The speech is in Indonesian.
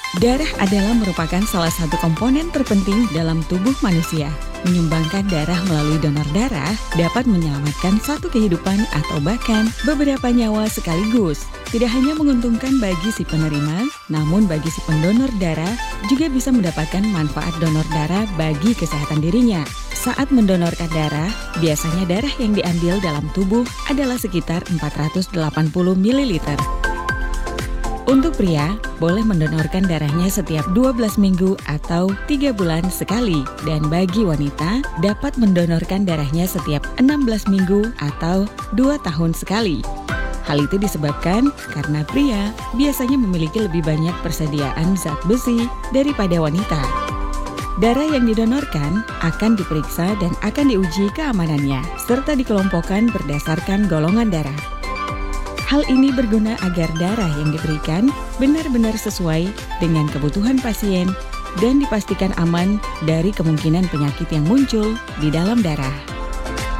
Darah adalah merupakan salah satu komponen terpenting dalam tubuh manusia. Menyumbangkan darah melalui donor darah dapat menyelamatkan satu kehidupan atau bahkan beberapa nyawa sekaligus. Tidak hanya menguntungkan bagi si penerima, namun bagi si pendonor darah juga bisa mendapatkan manfaat donor darah bagi kesehatan dirinya. Saat mendonorkan darah, biasanya darah yang diambil dalam tubuh adalah sekitar 480 ml. Untuk pria, boleh mendonorkan darahnya setiap 12 minggu atau 3 bulan sekali. Dan bagi wanita, dapat mendonorkan darahnya setiap 16 minggu atau 2 tahun sekali. Hal itu disebabkan karena pria biasanya memiliki lebih banyak persediaan zat besi daripada wanita. Darah yang didonorkan akan diperiksa dan akan diuji keamanannya, serta dikelompokkan berdasarkan golongan darah. Hal ini berguna agar darah yang diberikan benar-benar sesuai dengan kebutuhan pasien dan dipastikan aman dari kemungkinan penyakit yang muncul di dalam darah.